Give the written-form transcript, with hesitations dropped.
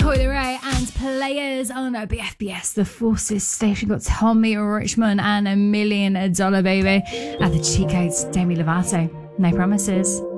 Coily Ray and Players on BFBS, the Forces station. Got Tommy Richmond and $1 Million Baby at the Cheat Codes, Demi Lovato. No promises.